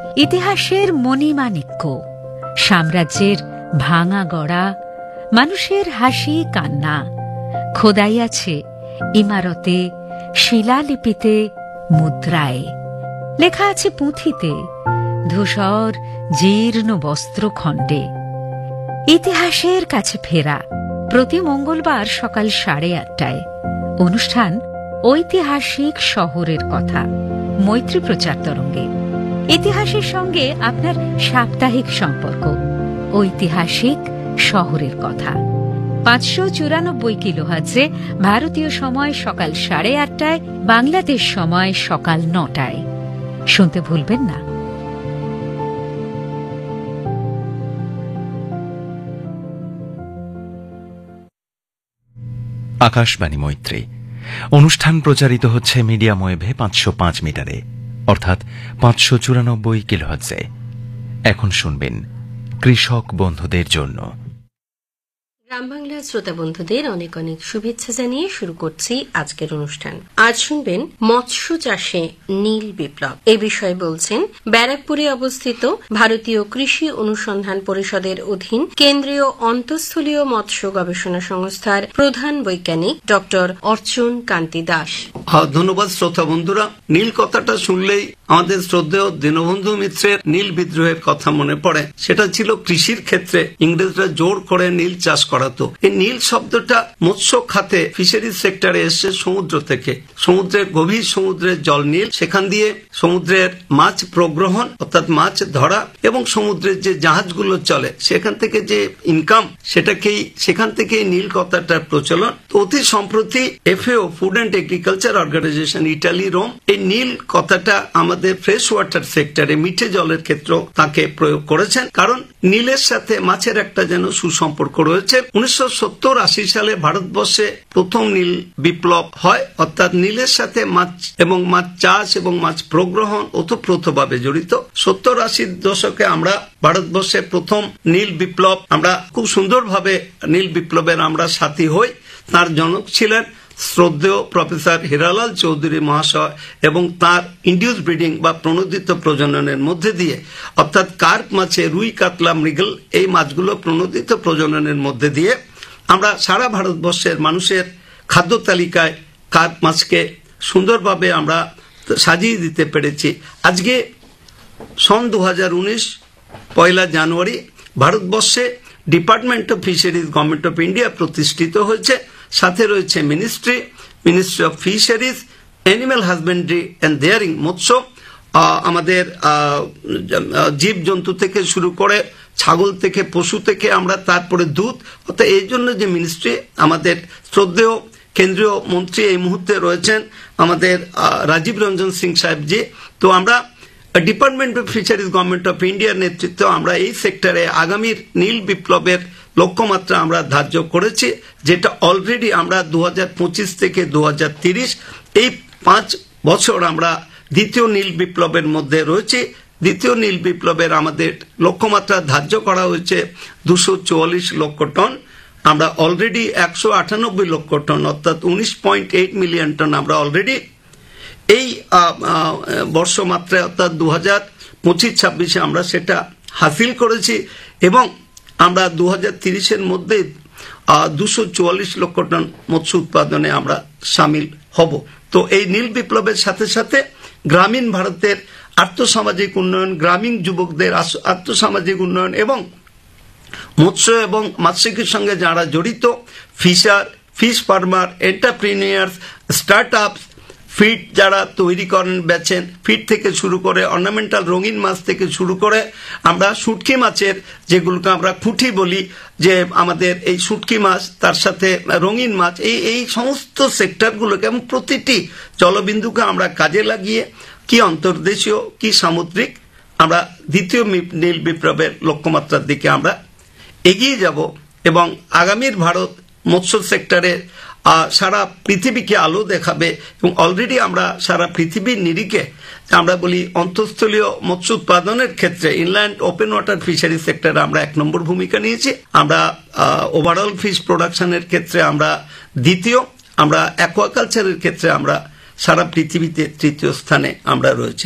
ইতিহাসের মণিমাণিক্য, সাম্রাজ্যের ভাঙা গড়া, মানুষের হাসি কান্না খোদাই আছে ইমারতে, শিলালিপিতে, মুদ্রায়। লেখা আছে পুঁথিতে, ধূসর জীর্ণ বস্ত্রখণ্ডে। ইতিহাসের কাছে ফেরা প্রতি মঙ্গলবার সকাল 8:30টায়। অনুষ্ঠান ঐতিহাসিক শহরের কথা, মৈত্রী প্রচার তরঙ্গে। ইতিহাসের সঙ্গে আপনার সাপ্তাহিক সম্পর্ক, ঐতিহাসিক শহরের কথা। 594 কিলোহার্টজে ভারতীয় সময় সকাল 8:30টায়, বাংলাদেশ সময় সকাল 9টায়। শুনতে ভুলবেন না। আকাশবাণী মৈত্রী অনুষ্ঠান প্রচারিত হচ্ছে মিডিয়াম ওয়েভে 505 মিটারে, অর্থাৎ 594 কিলোহার্টজে। এখন শুনবেন কৃষক বন্ধুদের জন্য। গ্রাম বাংলা শ্রোতা বন্ধুদের অনেক অনেক শুভেচ্ছা জানিয়ে শুরু করছি আজকের অনুষ্ঠান। আজ শুনবেন মৎস্য চাষে নীল বিপ্লব। এ বিষয়ে বলছেন ব্যারাকপুরে অবস্থিত ভারতীয় কৃষি অনুসন্ধান পরিষদের অধীন কেন্দ্রীয় অন্তঃস্থলীয় মৎস্য গবেষণা সংস্থার প্রধান বৈজ্ঞানিক ডক্টর অর্চন কান্তি দাস। ধন্যবাদ শ্রোতা বন্ধুরা। নীল কথাটা শুনলেই আমাদের শ্রদ্ধেয় দীনবন্ধু মিত্রের নীল বিদ্রোহের কথা মনে পড়ে। সেটা ছিল কৃষির ক্ষেত্রে ইংরেজরা জোর করে নীল চাষ করাতো। এই নীল শব্দটা মৎস্য খাতে ফিশারিজ সেক্টরে এসছে সমুদ্র থেকে। সমুদ্রের গভীর সমুদ্রের জল নীল, সেখান দিয়ে সমুদ্রের মাছ প্রগ্রহণ অর্থাৎ মাছ ধরা এবং সমুদ্রের যে জাহাজগুলো চলে সেখান থেকে যে ইনকাম, সেখান থেকে নীল কথাটার প্রচলন। তো অতি সম্প্রতি FAO food and agriculture organisation Italy Rome এই নীল কথাটা আমাদের ফ্রেশ ওয়াটার সেক্টরে মিঠে জলের ক্ষেত্রে তাকে প্রয়োগ করেছেন, কারণ নীলের সাথে মাছের একটা যেন সুসম্পর্ক রয়েছে। 1970-80 সালে ভারতবর্ষে প্রথম নীল বিপ্লব হয়, অর্থাৎ নীলের সাথে মাছ এবং মাছ চাষ এবং মাছ প্রগ্রহণ ওতপ্রোতভাবে জড়িত। 70-80 দশকে আমরা ভারতবর্ষে প্রথম নীল বিপ্লব, আমরা খুব সুন্দরভাবে নীল বিপ্লবের আমরা সাথী হই। তার জনক ছিলেন শ্রদ্ধেয় প্রফেসর হীরালাল চৌধুরী মহাশয় এবং তার ইন্ডিউস ব্রিডিং বা প্রণোদিত প্রজননের মধ্যে দিয়ে, অর্থাৎ কার্প মাছে, রুই, কাতলা, মৃগেল এই মাছগুলো প্রণোদিত প্রজননের মধ্যে দিয়ে আমরা সারা ভারতবর্ষের মানুষের খাদ্য তালিকায় কার্প মাছকে সুন্দরভাবে আমরা সাজিয়ে দিতে পেরেছি। আজকে সন 2019 1 জানুয়ারি ভারতবর্ষে department of fisheries government of India প্রতিষ্ঠিত হয়েছে। সাথে রয়েছে ministry of fisheries, animal husbandry and daring, মৎস্য, আমাদের জীব জন্তু থেকে শুরু করে ছাগল থেকে, পশু থেকে আমরা, তারপরে দুধ। অর্থাৎ এই জন্য যে মিনিস্ট্রি, আমাদের শ্রদ্ধেয় কেন্দ্রীয় মন্ত্রী এই মুহূর্তে রয়েছেন আমাদের রাজীব রঞ্জন সিং সাহেবজি। তো আমরা department of fisheries government of ইন্ডিয়ার নেতৃত্বে আমরা এই সেক্টরে আগামীর নীল বিপ্লবের লক্ষ্যমাত্রা আমরা ধার্য করেছি, যেটা অলরেডি আমরা 2025 থেকে 2030 এই 5 বছর আমরা দ্বিতীয় নীল বিপ্লবের মধ্যে রয়েছে। দ্বিতীয় নীল বিপ্লবের আমাদের লক্ষ্যমাত্রা ধার্য করা হয়েছে 244 লক্ষ টন। আমরা অলরেডি 198 লক্ষ টন অর্থাৎ 19.8 মিলিয়ন টন আমরা অলরেডি এই বর্ষমাত্রায় অর্থাৎ 2025-26 আমরা সেটা হাসিল করেছি এবং আমরা 2030-এর মধ্যে 244 লক্ষ টন মৎস্য উৎপাদনে আমরা সামিল হব। তো এই নীল বিপ্লবের সাথে সাথে গ্রামীণ ভারতের আর্থসামাজিক উন্নয়ন, গ্রামীণ যুবকদের আর্থসামাজিক উন্নয়ন এবং মৎস্য এবং মাছশিল্পের সঙ্গে যারা জড়িত fish farmer, এন্টারপ্রিনিয়ার্স, start up, feed যারা তৈরি করেন, বেচেন, ফিড থেকে শুরু করে অর্নামেন্টাল রঙিন মাছ থেকে শুরু করে আমরা শুটকি মাছের, যেগুলোকে আমরা খুঁটি বলি, যে আমাদের এই শুটকি মাছ, তার সাথে রঙিন মাছ, এই সমস্ত সেক্টরগুলোকে এবং প্রতিটি জলবিন্দুকে আমরা কাজে লাগিয়ে কি অন্তর্দেশীয় কি সামুদ্রিক আমরা দ্বিতীয় নীল বিপ্লবের লক্ষ্যমাত্রার দিকে আমরা এগিয়ে যাব এবং আগামীর ভারত মৎস্য সেক্টরে সারা পৃথিবীকে আলো দেখাবে এবং অলরেডি আমরা সারা পৃথিবীর নিরিখে আমরা বলি অন্তঃস্থলীয় মৎস্য উৎপাদনের ক্ষেত্রে ইনল্যান্ড ওপেন ওয়াটার ফিশারি সেক্টরে আমরা 1 নম্বর ভূমিকা নিয়েছি। আমরা ওভারঅল ফিশ প্রোডাকশনের ক্ষেত্রে আমরা দ্বিতীয়, আমরা অ্যাকোয়াকালচারের ক্ষেত্রে আমরা সারা পৃথিবীতে তৃতীয় স্থানে আমরা রয়েছি।